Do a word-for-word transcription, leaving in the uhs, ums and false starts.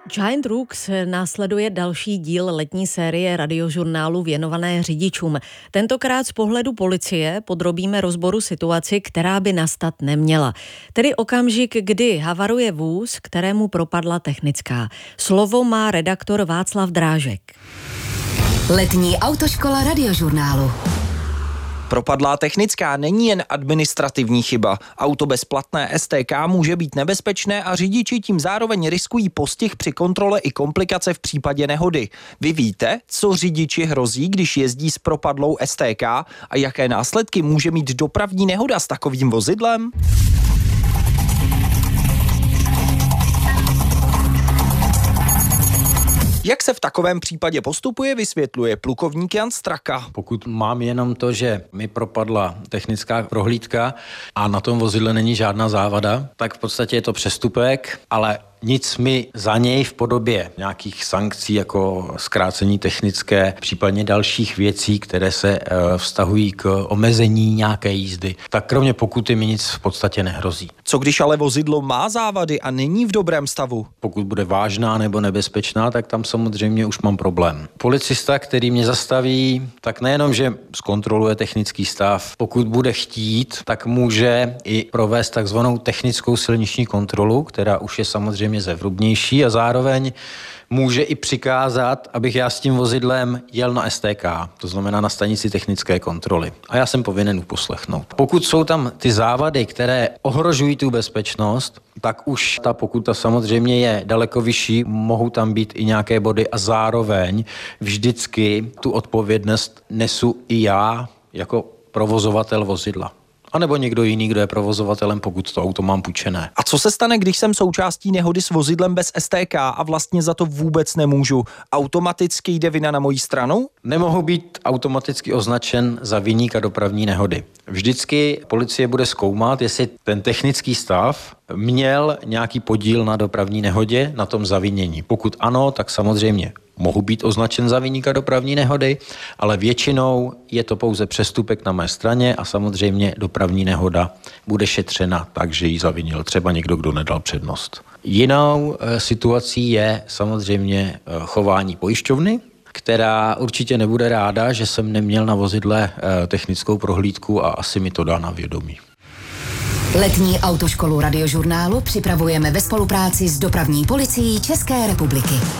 Giant Rooks následuje další díl letní série radiožurnálu věnované řidičům. Tentokrát z pohledu policie podrobíme rozboru situaci, která by nastat neměla. Tedy okamžik, kdy havaruje vůz, kterému propadla technická. Slovo má redaktor Václav Drážek. Letní autoškola radiožurnálu. Propadlá technická není jen administrativní chyba. Auto bez platné S T K může být nebezpečné a řidiči tím zároveň riskují postih při kontrole i komplikace v případě nehody. Vy víte, co řidiči hrozí, když jezdí s propadlou S T K a jaké následky může mít dopravní nehoda s takovým vozidlem? Jak se v takovém případě postupuje, vysvětluje plukovník Jan Straka. Pokud mám jenom to, že mi propadla technická prohlídka a na tom vozidle není žádná závada, tak v podstatě je to přestupek, ale nic mi za něj v podobě nějakých sankcí jako zkrácení technické, případně dalších věcí, které se e, vztahují k omezení nějaké jízdy, tak kromě pokuty mi nic v podstatě nehrozí. Co když ale vozidlo má závady a není v dobrém stavu? Pokud bude vážná nebo nebezpečná, tak tam samozřejmě už mám problém. Policista, který mě zastaví, tak nejenom, že zkontroluje technický stav, pokud bude chtít, tak může i provést takzvanou technickou silniční kontrolu, která už je samozřejmě zevrubnější a zároveň může i přikázat, abych já s tím vozidlem jel na S T K, to znamená na stanici technické kontroly. A já jsem povinen uposlechnout. Pokud jsou tam ty závady, které ohrožují tu bezpečnost, tak už ta pokuta samozřejmě je daleko vyšší, mohou tam být i nějaké body a zároveň vždycky tu odpovědnost nesu i já jako provozovatel vozidla. A nebo někdo jiný, kdo je provozovatelem, pokud to auto mám půjčené. A co se stane, když jsem součástí nehody s vozidlem bez S T K a vlastně za to vůbec nemůžu? Automaticky jde vina na moji stranu? Nemohu být automaticky označen za viníka dopravní nehody. Vždycky policie bude zkoumat, jestli ten technický stav měl nějaký podíl na dopravní nehodě, na tom zavinění. Pokud ano, tak samozřejmě mohu být označen za viníka dopravní nehody, ale většinou je to pouze přestupek na mé straně a samozřejmě dopravní nehoda bude šetřena tak, že ji zavinil třeba někdo, kdo nedal přednost. Jinou e, situací je samozřejmě e, chování pojišťovny, která určitě nebude ráda, že jsem neměl na vozidle e, technickou prohlídku a asi mi to dá na vědomí. Letní autoškolu radiožurnálu připravujeme ve spolupráci s Dopravní policií České republiky.